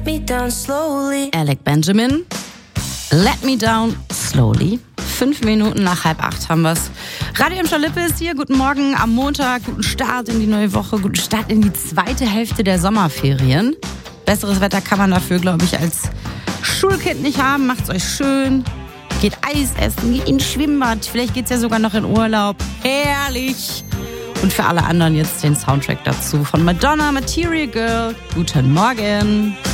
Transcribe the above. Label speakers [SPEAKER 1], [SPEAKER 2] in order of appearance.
[SPEAKER 1] Me down slowly.
[SPEAKER 2] Alec Benjamin, Let Me Down Slowly. 5 Minuten nach 7:30 haben wir's. Radio im Lippe ist hier. Guten Morgen am Montag. Guten Start in die neue Woche. Guten Start in die zweite Hälfte der Sommerferien. Besseres Wetter kann man dafür, glaube ich, als Schulkind nicht haben. Macht's euch schön. Geht Eis essen, geht ins Schwimmbad. Vielleicht geht's ja sogar noch in Urlaub. Herrlich. Und für alle anderen jetzt den Soundtrack dazu von Madonna, Material Girl. Guten Morgen.